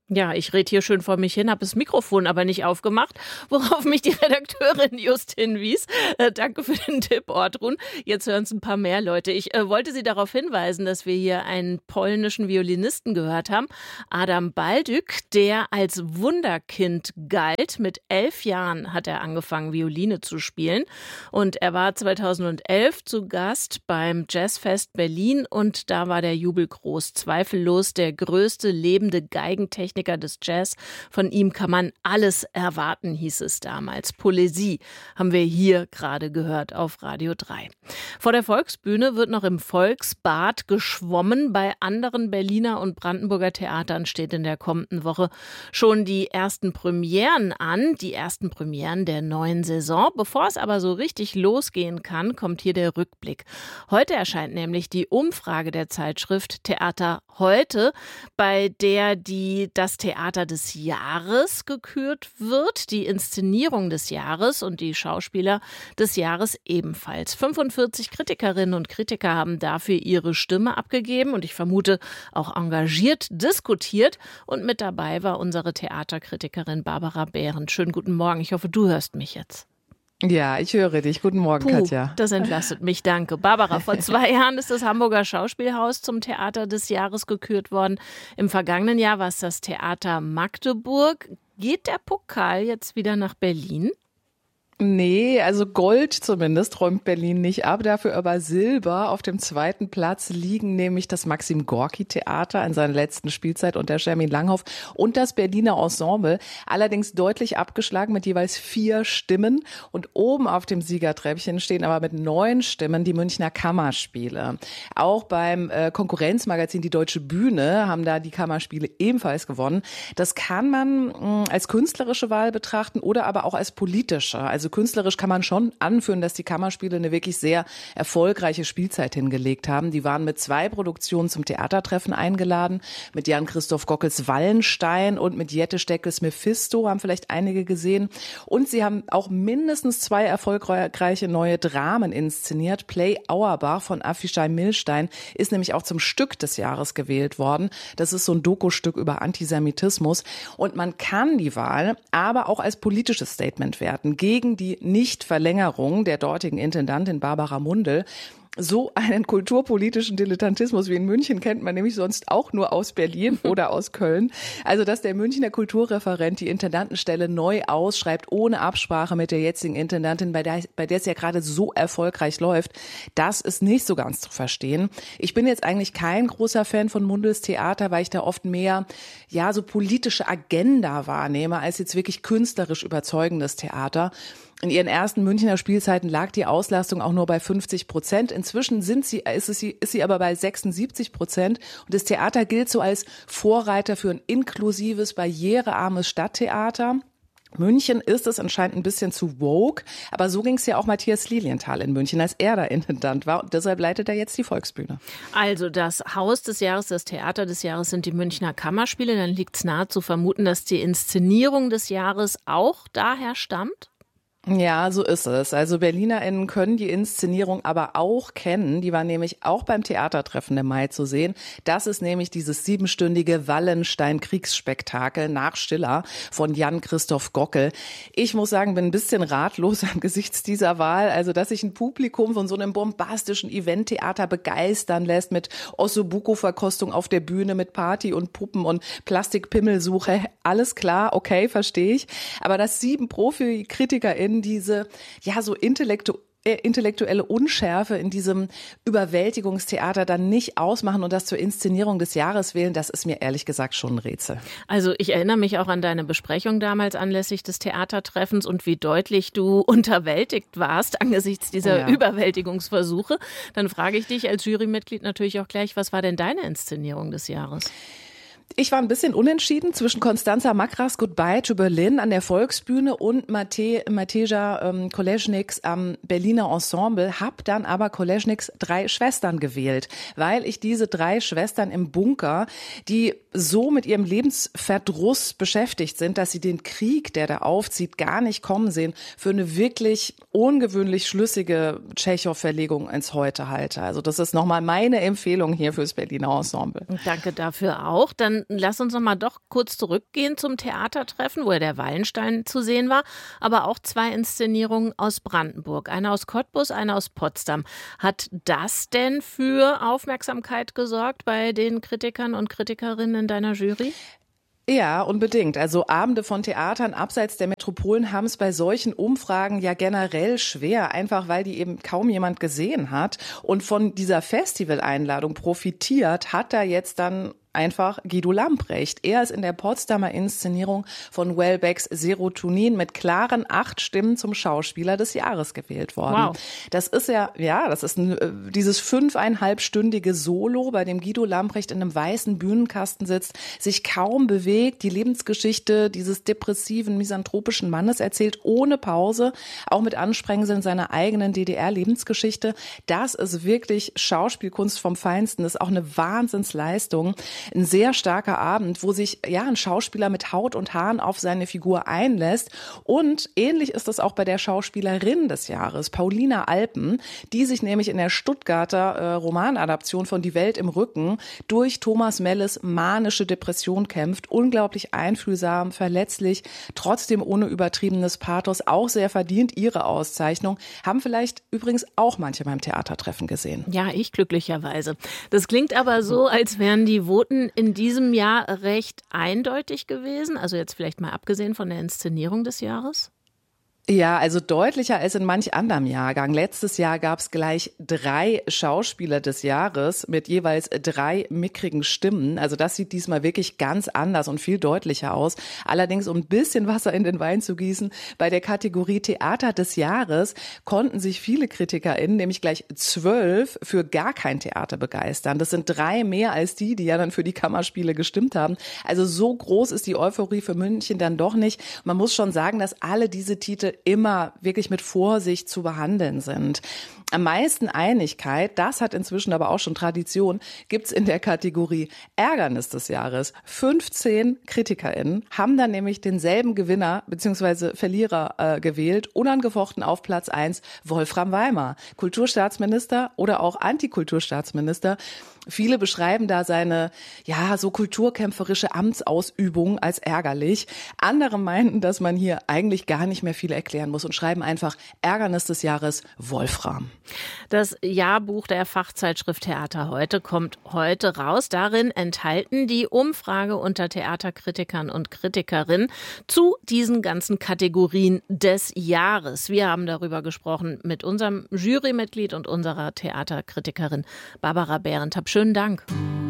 Ja, ich rede hier schön vor mich hin, habe das Mikrofon aber nicht aufgemacht, worauf mich die Redakteurin just hinwies. Danke für den Tipp, Ortrun. Jetzt hören es ein paar mehr Leute. Ich wollte Sie darauf hinweisen, dass wir hier einen polnischen Violinisten gehört haben, Adam Baldyk, der als Wunderkind galt. Mit 11 Jahren hat er angefangen, Violine zu spielen. Und er war 2011 zu Gast beim Jazzfest Berlin und da war der Jubel groß. Zweifellos der größte lebende Geigentechniker des Jazz. Von ihm kann man alles erwarten, hieß es damals. Poesie haben wir hier gerade gehört auf Radio 3. Vor der Volksbühne wird noch im Volksbad geschwommen. Bei anderen Berliner und Brandenburger Theatern steht in der kommenden Woche schon die ersten Premieren an. Die ersten Premieren der neuen Saison. Bevor es aber so richtig losgehen kann, kommt hier der Rückblick. Heute erscheint nämlich die Umfrage der Zeitschrift Theater heute, bei der das Theater des Jahres gekürt wird, die Inszenierung des Jahres und die Schauspieler des Jahres ebenfalls. 45 Kritikerinnen und Kritiker haben dafür ihre Stimme abgegeben und ich vermute auch engagiert diskutiert. Und mit dabei war unsere Theaterkritikerin Barbara Behrendt. Schönen guten Morgen. Ich hoffe, du hörst mich jetzt. Ja, ich höre dich. Guten Morgen, Katja. Das entlastet mich, danke. Barbara, vor 2 Jahren ist das Hamburger Schauspielhaus zum Theater des Jahres gekürt worden. Im vergangenen Jahr war es das Theater Magdeburg. Geht der Pokal jetzt wieder nach Berlin? Nee, also Gold zumindest räumt Berlin nicht ab, dafür aber Silber. Auf dem 2. Platz liegen nämlich das Maxim-Gorki-Theater in seiner letzten Spielzeit und der Schermin Langhoff und das Berliner Ensemble, allerdings deutlich abgeschlagen mit jeweils 4 Stimmen. Und oben auf dem Siegertreppchen stehen aber mit 9 Stimmen die Münchner Kammerspiele. Auch beim Konkurrenzmagazin Die Deutsche Bühne haben da die Kammerspiele ebenfalls gewonnen. Das kann man als künstlerische Wahl betrachten oder aber auch als politische. Also künstlerisch kann man schon anführen, dass die Kammerspiele eine wirklich sehr erfolgreiche Spielzeit hingelegt haben. Die waren mit 2 Produktionen zum Theatertreffen eingeladen, mit Jan-Christoph Gockels Wallenstein und mit Jette Steckels Mephisto, haben vielleicht einige gesehen. Und sie haben auch mindestens 2 erfolgreiche neue Dramen inszeniert. Play Auerbach von Afischai Milstein ist nämlich auch zum Stück des Jahres gewählt worden. Das ist so ein Doku-Stück über Antisemitismus. Und man kann die Wahl aber auch als politisches Statement werten gegen die Nichtverlängerung der dortigen Intendantin Barbara Mundl. So einen kulturpolitischen Dilettantismus wie in München kennt man nämlich sonst auch nur aus Berlin oder aus Köln. Also, dass der Münchner Kulturreferent die Intendantenstelle neu ausschreibt, ohne Absprache mit der jetzigen Intendantin, bei der es ja gerade so erfolgreich läuft, das ist nicht so ganz zu verstehen. Ich bin jetzt eigentlich kein großer Fan von Mundls Theater, weil ich da oft mehr, so politische Agenda wahrnehme, als jetzt wirklich künstlerisch überzeugendes Theater. In ihren ersten Münchner Spielzeiten lag die Auslastung auch nur bei 50%. Inzwischen ist sie aber bei 76%. Und das Theater gilt so als Vorreiter für ein inklusives, barrierearmes Stadttheater. München ist es anscheinend ein bisschen zu woke, aber so ging es ja auch Matthias Lilienthal in München, als er da Intendant war. Und deshalb leitet er jetzt die Volksbühne. Also das Haus des Jahres, das Theater des Jahres sind die Münchner Kammerspiele. Dann liegt es nahe zu vermuten, dass die Inszenierung des Jahres auch daher stammt? Ja, so ist es. Also BerlinerInnen können die Inszenierung aber auch kennen. Die war nämlich auch beim Theatertreffen im Mai zu sehen. Das ist nämlich dieses 7-stündige Wallenstein-Kriegsspektakel nach Stiller von Jan-Christoph Gockel. Ich muss sagen, bin ein bisschen ratlos angesichts dieser Wahl. Also, dass sich ein Publikum von so einem bombastischen Eventtheater begeistern lässt mit Ossobuco-Verkostung auf der Bühne, mit Party und Puppen und Plastikpimmelsuche. Alles klar, okay, verstehe ich. Aber dass 7 Profi-KritikerInnen diese, so intellektuelle Unschärfe in diesem Überwältigungstheater dann nicht ausmachen und das zur Inszenierung des Jahres wählen, das ist mir ehrlich gesagt schon ein Rätsel. Also ich erinnere mich auch an deine Besprechung damals anlässlich des Theatertreffens und wie deutlich du unterwältigt warst angesichts dieser Überwältigungsversuche. Dann frage ich dich als Jurymitglied natürlich auch gleich, was war denn deine Inszenierung des Jahres? Ich war ein bisschen unentschieden zwischen Konstanza Makras Goodbye to Berlin an der Volksbühne und Mateja Kolesniks am Berliner Ensemble, hab dann aber Kolesniks 3 Schwestern gewählt, weil ich diese 3 Schwestern im Bunker, die so mit ihrem Lebensverdruss beschäftigt sind, dass sie den Krieg, der da aufzieht, gar nicht kommen sehen, für eine wirklich ungewöhnlich schlüssige Tschechow-Verlegung ins Heute halte. Also das ist nochmal meine Empfehlung hier fürs Berliner Ensemble. Danke dafür auch. Dann lass uns noch mal doch kurz zurückgehen zum Theatertreffen, wo ja der Wallenstein zu sehen war, aber auch 2 Inszenierungen aus Brandenburg, eine aus Cottbus, eine aus Potsdam. Hat das denn für Aufmerksamkeit gesorgt bei den Kritikern und Kritikerinnen in deiner Jury? Ja, unbedingt. Also Abende von Theatern abseits der Metropolen haben es bei solchen Umfragen ja generell schwer, einfach weil die eben kaum jemand gesehen hat. Und von dieser Festivaleinladung profitiert hat da jetzt dann einfach Guido Lamprecht. Er ist in der Potsdamer Inszenierung von Welbecks Serotonin mit klaren 8 Stimmen zum Schauspieler des Jahres gewählt worden. Wow. Das ist dieses 5,5-stündige Solo, bei dem Guido Lamprecht in einem weißen Bühnenkasten sitzt, sich kaum bewegt, die Lebensgeschichte dieses depressiven, misanthropischen Mannes erzählt, ohne Pause, auch mit Ansprengseln seiner eigenen DDR-Lebensgeschichte. Das ist wirklich Schauspielkunst vom Feinsten. Das ist auch eine Wahnsinnsleistung. Ein sehr starker Abend, wo sich ein Schauspieler mit Haut und Haaren auf seine Figur einlässt. Und ähnlich ist es auch bei der Schauspielerin des Jahres, Paulina Alpen, die sich nämlich in der Stuttgarter Romanadaption von Die Welt im Rücken durch Thomas Melles manische Depression kämpft. Unglaublich einfühlsam, verletzlich, trotzdem ohne übertriebenes Pathos, auch sehr verdient ihre Auszeichnung. Haben vielleicht übrigens auch manche beim Theatertreffen gesehen. Ja, ich glücklicherweise. Das klingt aber so, als wären die Voten in diesem Jahr recht eindeutig gewesen. Also jetzt vielleicht mal abgesehen von der Inszenierung des Jahres. Ja, also deutlicher als in manch anderem Jahrgang. Letztes Jahr gab es gleich 3 Schauspieler des Jahres mit jeweils 3 mickrigen Stimmen. Also das sieht diesmal wirklich ganz anders und viel deutlicher aus. Allerdings, um ein bisschen Wasser in den Wein zu gießen, bei der Kategorie Theater des Jahres konnten sich viele KritikerInnen, nämlich gleich 12, für gar kein Theater begeistern. Das sind 3 mehr als die ja dann für die Kammerspiele gestimmt haben. Also so groß ist die Euphorie für München dann doch nicht. Man muss schon sagen, dass alle diese Titel immer wirklich mit Vorsicht zu behandeln sind. Am meisten Einigkeit, das hat inzwischen aber auch schon Tradition, gibt's in der Kategorie Ärgernis des Jahres. 15 KritikerInnen haben dann nämlich denselben Gewinner bzw. Verlierer gewählt, unangefochten auf Platz 1 Wolfram Weimar, Kulturstaatsminister oder auch Antikulturstaatsminister. Viele beschreiben da seine, so kulturkämpferische Amtsausübung als ärgerlich. Andere meinten, dass man hier eigentlich gar nicht mehr viel erklären muss und schreiben einfach Ärgernis des Jahres Wolfram. Das Jahrbuch der Fachzeitschrift Theater heute kommt heute raus. Darin enthalten die Umfrage unter Theaterkritikern und Kritikerinnen zu diesen ganzen Kategorien des Jahres. Wir haben darüber gesprochen mit unserem Jurymitglied und unserer Theaterkritikerin Barbara Behrendt. Schönen Dank.